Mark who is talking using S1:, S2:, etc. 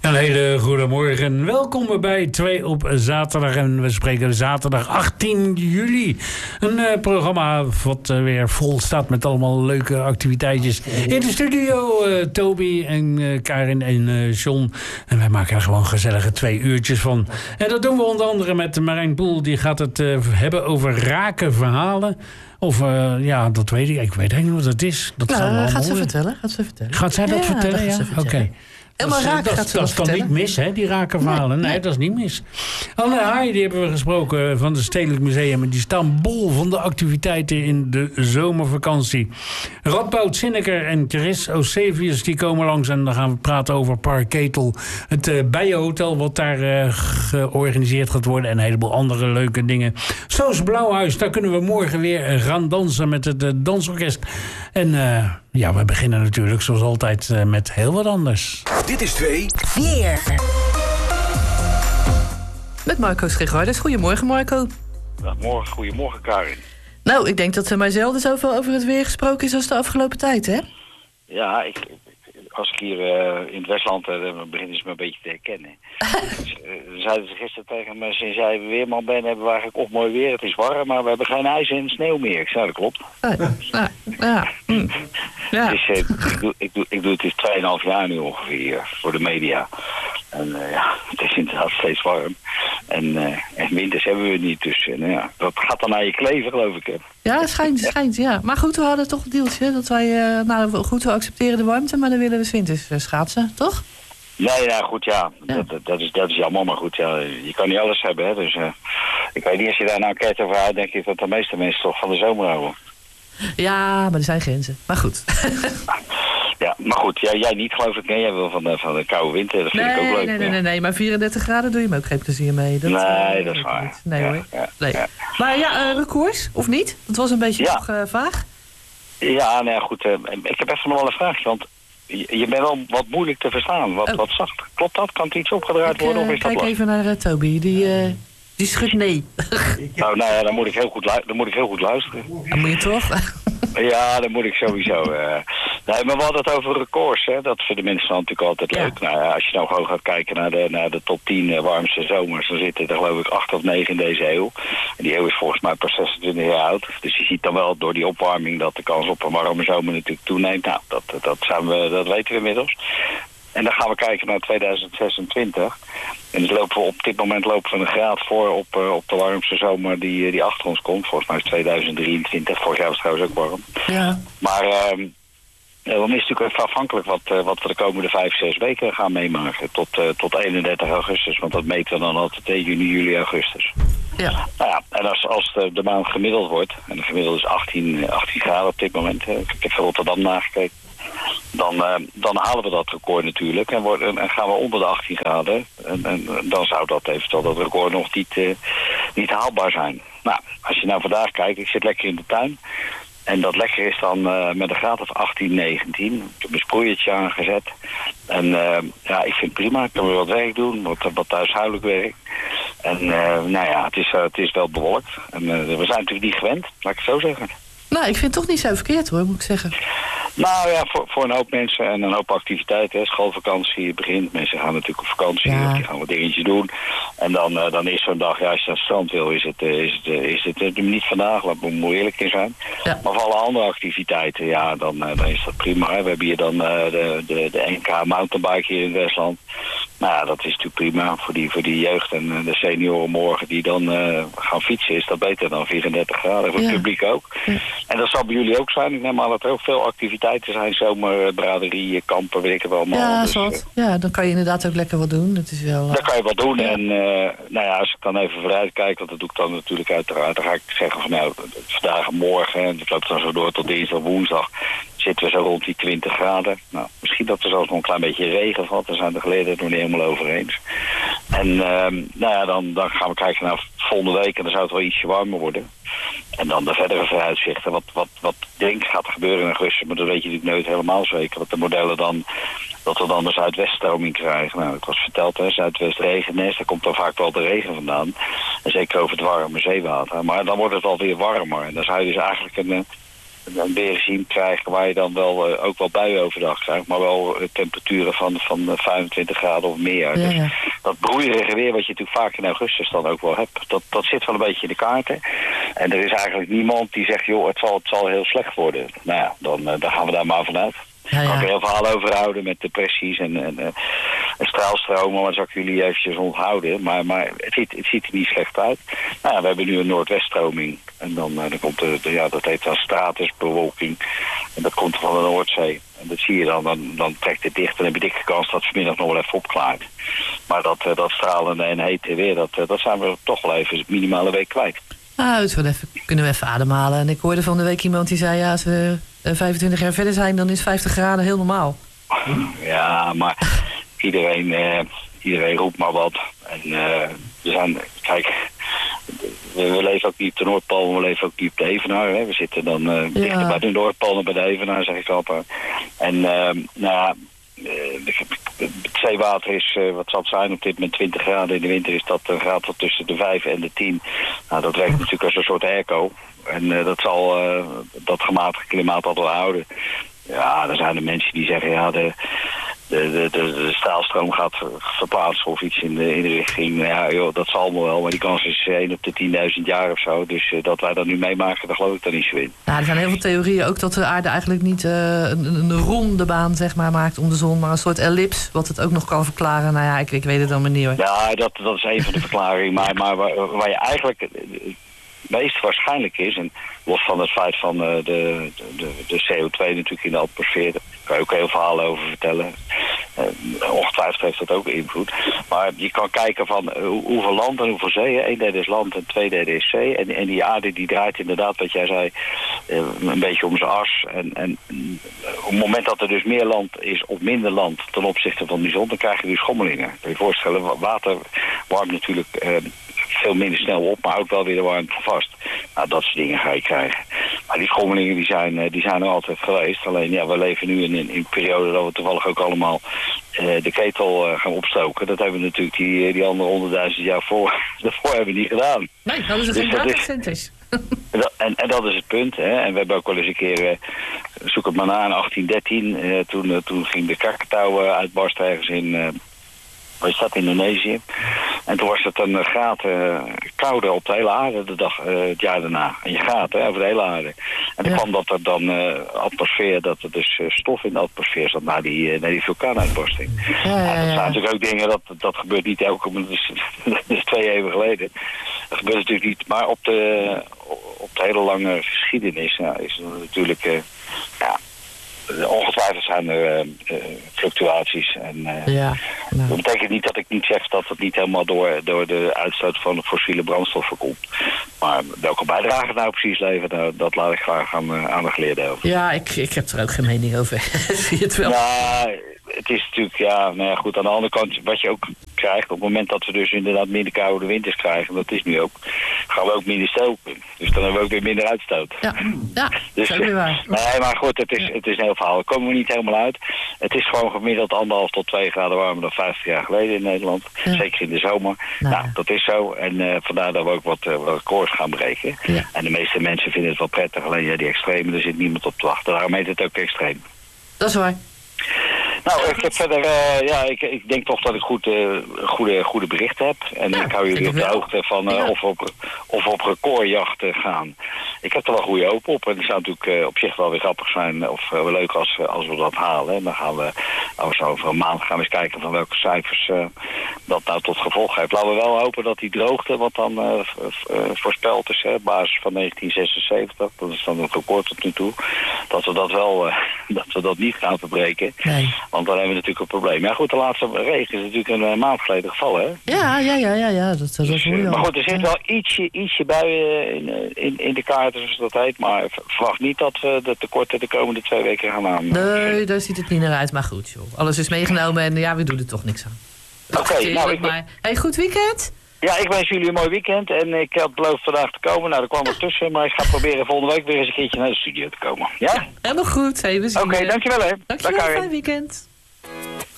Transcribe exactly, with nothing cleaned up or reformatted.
S1: Een hele goede morgen. Welkom bij twee op zaterdag. En we spreken zaterdag achttien juli. Een uh, programma wat uh, weer vol staat met allemaal leuke activiteitjes. In de studio uh, Toby en uh, Karin en uh, John. En wij maken er gewoon gezellige twee uurtjes van. En dat doen we onder andere met Marijn Poel. Die gaat het uh, hebben over rake verhalen. Of uh, ja, dat weet ik. Ik weet eigenlijk niet wat het is. Dat
S2: nou,
S1: gaan we
S2: gaat ze
S1: horen.
S2: vertellen. Gaat ze vertellen.
S1: Gaat zij dat
S2: ja,
S1: vertellen?
S2: Dat
S1: ja, oké. Okay.
S2: Helemaal raak
S1: dat,
S2: gaat ze
S1: dat is dan niet mis, hè, die rake verhalen. Nee, nee, dat is niet mis. Anne Haai, die hebben we gesproken van het Stedelijk Museum. En die staan bol van de activiteiten in de zomervakantie. Radboud Zinneker en Chris Eusebius, die komen langs. En dan gaan we praten over Park Ketel. Het uh, Bijenhotel, wat daar uh, georganiseerd gaat worden. En een heleboel andere leuke dingen. Soos Blauwhuis, daar kunnen we morgen weer gaan dansen met het uh, dansorkest. En uh, ja, we beginnen natuurlijk zoals altijd uh, met heel wat anders.
S3: Dit is twee.
S2: Weer. Met Marco Schigarders. Goedemorgen, Marco.
S4: Goedemorgen, goedemorgen, Karin.
S2: Nou, ik denk dat er maar zelden zoveel over het weer gesproken is als de afgelopen tijd, hè?
S4: Ja, ik, als ik hier uh, in het Westland, uh, dan beginnen ze me een beetje te herkennen. dus, uh, zeiden ze gisteren tegen me, sinds jij weerman bent, hebben we eigenlijk ook mooi weer. Het is warm, maar we hebben geen ijs en sneeuw meer. Ik zei, dat klopt.
S2: Ja, ja, ja. Mm. ja.
S4: Dus, uh, ik, doe, ik, doe, ik doe het is twee komma vijf jaar nu ongeveer voor de media. En uh, ja, het is inderdaad steeds warm. En, uh, en winters hebben we niet, dus uh, ja, dat gaat dan naar je kleven, geloof ik. Hè.
S2: Ja, schijnt, schijnt, ja. Maar goed, we hadden toch een deeltje dat wij, uh, nou goed, we accepteren de warmte, maar dan willen we 's winters uh, schaatsen, toch?
S4: Nee, ja, goed, ja.
S2: ja.
S4: Dat, dat, is, dat is jammer, maar goed, ja, je kan niet alles hebben, hè. Dus uh, ik weet niet, als je daar nou een enquête over houdt, denk ik dat de meeste mensen toch van de zomer houden.
S2: Ja, maar er zijn grenzen. Maar goed.
S4: Ja, maar goed, jij, jij niet geloof ik, nee, jij wil van de, van de koude winter, dat vind
S2: nee,
S4: ik ook leuk.
S2: Nee, nee, nee, nee, maar vierendertig graden doe je me ook geen plezier mee. Dat,
S4: nee,
S2: uh,
S4: dat is waar. Niet.
S2: Nee
S4: ja,
S2: hoor.
S4: Ja,
S2: nee.
S4: Ja.
S2: Maar ja, uh, records, of niet? Dat was een beetje
S4: ja.
S2: nog uh, vaag.
S4: Ja, nou ja, goed, uh, ik heb even nog wel een vraagje, want je, je bent wel wat moeilijk te verstaan, wat, oh. wat zacht. Klopt dat? Kan het iets opgedraaid worden
S2: ik, uh,
S4: of is dat
S2: kijk
S4: lastig?
S2: even naar uh, Toby, die... Uh, Die schudt nee.
S4: Nou, nou ja, dan moet ik heel goed, lu- dan moet ik heel goed luisteren.
S2: Dan moet je toch?
S4: Ja, dan moet ik sowieso. Uh... Nee, maar we hadden het over records, hè. Dat vinden mensen natuurlijk altijd leuk. Ja. Nou ja, als je nou gewoon gaat kijken naar de, naar de top tien uh, warmste zomers, dan zitten er geloof ik acht of negen in deze eeuw. En die eeuw is volgens mij pas zesentwintig jaar oud. Dus je ziet dan wel door die opwarming dat de kans op een warme zomer natuurlijk toeneemt. Nou, dat, dat, zijn we, dat weten we inmiddels. En dan gaan we kijken naar tweeduizend zesentwintig. En dus lopen we op dit moment lopen we een graad voor op, uh, op de warmste zomer die, die achter ons komt. Volgens mij is het tweeduizend drieëntwintig. Vorig jaar was het trouwens ook warm.
S2: Ja.
S4: Maar uh, dan is het natuurlijk even afhankelijk wat, uh, wat we de komende vijf, zes weken gaan meemaken. Tot, uh, tot eenendertig augustus. Want dat meten we dan altijd in juni, juli, augustus.
S2: Ja.
S4: Nou ja, en als, als de, de maand gemiddeld wordt. En de gemiddeld is achttien, achttien graden op dit moment. Hè. Ik heb van Rotterdam nagekeken. Dan, uh, dan halen we dat record natuurlijk en, worden, en gaan we onder de achttien graden. En, en dan zou dat eventueel dat record nog niet, uh, niet haalbaar zijn. Nou, als je nou vandaag kijkt, ik zit lekker in de tuin. En dat lekker is dan uh, met een graad of achttien, negentien. Ik heb een sproeiertje aangezet. En uh, ja, ik vind het prima. Ik kan weer wat werk doen, wat, wat thuishoudelijk werk. En uh, nou ja, het is, uh, het is wel bewolkt. En uh, we zijn natuurlijk niet gewend, laat ik het zo zeggen.
S2: Nou, ik vind het toch niet zo verkeerd hoor, moet ik zeggen.
S4: Nou ja, voor, voor een hoop mensen en een hoop activiteiten. Schoolvakantie begint. Mensen gaan natuurlijk op vakantie. Ja. Of die gaan wat dingetjes doen. En dan, uh, dan is zo'n dag, ja, als je naar het strand wil, is het, uh, is het, uh, is het uh, niet vandaag. Laat me eerlijk in zijn. Ja. Maar voor alle andere activiteiten, ja, dan, uh, dan is dat prima. Hè. We hebben hier dan uh, de, de, de N K mountainbike hier in Westland. Nou ja, dat is natuurlijk prima voor die, voor die jeugd en uh, de senioren morgen die dan uh, gaan fietsen. Is dat beter dan vierendertig graden. Voor het ja. publiek ook. Ja. En dat zal bij jullie ook zijn. Ik neem aan dat er ook veel activiteiten zijn. Zomer, braderie, kampen, weet ik het wel allemaal.
S2: Ja,
S4: dus, uh,
S2: ja, dan kan je inderdaad ook lekker wat doen. Dat is wel, uh...
S4: Dat kan je wat doen.
S2: Ja.
S4: En uh, nou ja, als ik dan even vooruit kijk, want dat doe ik dan natuurlijk uiteraard. Dan ga ik zeggen van nou, vandaag en morgen. En dat loopt dan zo door tot dinsdag, woensdag. Zitten we zo rond die twintig graden. Nou, misschien dat er zelfs nog een klein beetje regen valt. Daar zijn de geleden het nog niet helemaal over eens. En uh, nou ja, dan, dan gaan we kijken naar volgende week. En dan zou het wel ietsje warmer worden. En dan de verdere vooruitzichten. Wat, wat, wat denk ik gaat er gebeuren in augustus. Maar dat weet je natuurlijk nooit helemaal zeker. Dat de modellen dan, dat we dan de zuidweststroming krijgen. Nou, ik was verteld, hè, zuidwest regennest. Daar komt dan vaak wel de regen vandaan. En zeker over het warme zeewater. Maar dan wordt het alweer warmer. En dan zou je dus eigenlijk een... een weerregime krijgen waar je dan wel uh, ook wel buien overdag krijgt, maar wel uh, temperaturen van, van vijfentwintig graden of meer.
S2: Ja, ja.
S4: Dus dat broeierige weer wat je natuurlijk vaak in augustus dan ook wel hebt, dat, dat zit wel een beetje in de kaarten. En er is eigenlijk niemand die zegt, joh, het zal, het zal heel slecht worden. Nou ja, dan, uh, dan gaan we daar maar vanuit.
S2: Ja, ja.
S4: Kan ik er heel verhaal over houden met depressies en, en, uh, en straalstromen, maar dat zal ik jullie eventjes onthouden. Maar, maar het, ziet, het ziet er niet slecht uit. Nou ja, we hebben nu een noordweststroming en dan, uh, dan komt de, de, ja, dat heet dan stratusbewolking en dat komt van de Noordzee. En dat zie je dan, dan, dan trekt het dicht en dan heb je dikke kans dat het vanmiddag nog wel even opklaart. Maar dat, uh, dat stralende en hete weer, dat, uh, dat zijn we toch wel even het minimale week kwijt.
S2: Nou, het wel even, kunnen we even ademhalen. En ik hoorde van de week iemand die zei, ja, als we vijfentwintig jaar verder zijn, dan is vijftig graden heel normaal.
S4: Ja, maar iedereen, uh, iedereen roept maar wat. En uh, we zijn, kijk, we, we leven ook niet op de Noordpool, we leven ook niet op de Evenaar. Hè. We zitten dan uh,
S2: ja.
S4: dichter bij de Noordpool dan bij de Evenaar, zeg ik altijd. En uh, nou ja, het zeewater is, uh, wat zal het zijn, op dit moment twintig graden. In de winter is dat een graad tot tussen de vijf en de tien. Nou, dat werkt natuurlijk als een soort airco. En uh, dat zal uh, dat gematigde klimaat altijd wel houden. Ja, dan zijn er mensen die zeggen, ja, de, de, de, de, de straalstroom gaat verplaatsen of iets in de, in de richting. Ja, joh, dat zal allemaal wel, maar die kans is één op de tienduizend jaar of zo. Dus uh, dat wij dat nu meemaken, daar geloof ik dan niet zo in.
S2: Nou, er zijn heel veel theorieën ook dat de aarde eigenlijk niet uh, een, een ronde baan, zeg maar, maakt om de zon, maar een soort ellips, wat het ook nog kan verklaren. Nou ja, ik, ik weet het allemaal niet hoor.
S4: Ja, dat, dat is een van de verklaringen, maar, maar waar, waar je eigenlijk meest waarschijnlijk is, en los van het feit van uh, de, de, de C O twee natuurlijk in de atmosfeer, daar kan je ook heel verhalen over vertellen. Uh, ongetwijfeld heeft dat ook invloed. Maar je kan kijken van uh, hoeveel land en hoeveel zee. Een derde is land en twee derde is zee. En, en die aarde die draait inderdaad, wat jij zei, uh, een beetje om zijn as. En, en uh, op het moment dat er dus meer land is of minder land ten opzichte van die zon, dan krijg je dus schommelingen. Kun je je voorstellen, water warmt natuurlijk Uh, veel minder snel op, maar houdt wel weer de warmte vast. Nou, dat soort dingen ga je krijgen. Maar die schommelingen die zijn, die zijn er altijd geweest. Alleen ja, we leven nu in, in een periode dat we toevallig ook allemaal uh, de ketel uh, gaan opstoken. Dat hebben we natuurlijk die, die andere honderdduizend jaar voor, daarvoor hebben we niet gedaan.
S2: Nee, dat is het geen datacenters.
S4: En, en dat is het punt. Hè. En we hebben ook wel eens een keer, uh, zoek het maar na, in achttien dertien, uh, toen, uh, toen ging de Krakatau uh, uitbarsten ergens in Uh, Waar is dat, Indonesië? En toen was het een graad uh, kouder op de hele aarde de dag, uh, het jaar daarna. En je gaat hè, over de hele aarde. En dan ja. kwam dat er dan uh, atmosfeer, dat er dus uh, stof in de atmosfeer zat na die, uh, na die vulkaanuitbarsting. Ja, ja, ja. Ja, dat zijn natuurlijk ook dingen, dat, dat gebeurt niet elke moment, dat is, dat is twee eeuwen geleden. Dat gebeurt natuurlijk niet, maar op de, op de hele lange geschiedenis ja, is er natuurlijk, uh, ja, ongetwijfeld zijn er uh, uh, fluctuaties. En, uh, ja, nou. Dat betekent niet dat ik niet zeg dat het niet helemaal door, door de uitstoot van fossiele brandstoffen komt. Maar welke bijdrage het nou precies levert, nou, dat laat ik graag aan, uh, aan de geleerden over.
S2: Ja, ik, ik heb er ook geen mening over. Zie je het wel?
S4: Nou, het is natuurlijk, ja, nou ja, goed, aan de andere kant, wat je ook krijgt, op het moment dat we dus inderdaad minder koude winters krijgen, dat is nu ook, gaan we ook minder stoken. Dus dan hebben we ook weer minder uitstoot.
S2: Ja, ja
S4: dus,
S2: dat is weer waar.
S4: Nee, maar goed, het is, het is een heel verhaal. Daar komen we niet helemaal uit. Het is gewoon gemiddeld anderhalf tot twee graden warmer dan vijftig jaar geleden in Nederland. Ja. Zeker in de zomer. Nou, nou dat is zo. En uh, vandaar dat we ook wat, uh, wat records gaan breken. Ja. En de meeste mensen vinden het wel prettig. Alleen ja, die extreme, daar zit niemand op te wachten. Daarom heet het ook extreem.
S2: Dat is waar.
S4: Nou, ik heb verder, uh, ja, ik, ik denk toch dat ik goed, uh, goede, goede berichten heb. En ja, ik hou jullie op de hoogte van uh, ja. of, op, of op recordjachten gaan. Ik heb er wel goede hoop op. En het zou natuurlijk uh, op zich wel weer grappig zijn, of uh, wel leuk als, als we dat halen. En dan gaan we, als we over een maand gaan we eens kijken van welke cijfers uh, dat nou tot gevolg heeft. Laten we wel hopen dat die droogte, wat dan uh, uh, voorspeld is, hè, op basis van negentien zesenzeventig, dat is dan een record tot nu toe, dat we dat wel, uh, dat we dat niet gaan verbreken. Nee. Want dan hebben we natuurlijk een probleem. Ja goed, de laatste regen is natuurlijk een uh, maand geleden gevallen, hè?
S2: Ja, ja, ja, ja, ja. Dat, dat dus,
S4: uh, maar goed, er zit wel ietsje, ietsje buien in, in, in de kaarten, zoals dat heet. Maar verwacht niet dat we de tekorten de komende twee weken gaan aan.
S2: Nee, daar ziet het niet naar uit. Maar goed, joh. Alles is meegenomen en ja, we doen er toch niks aan.
S4: Oké, okay, nou... Ik...
S2: Maar... Hey, goed weekend?
S4: Ja, ik wens jullie een mooi weekend. En ik had beloofd vandaag te komen. Nou, er kwam er tussen. Maar ik ga proberen volgende week weer eens een keertje naar de studio te komen. Ja?
S2: Ja, helemaal goed. Hey,
S4: Oké, okay, dankjewel hè.
S2: Dankjewel, fijn weekend.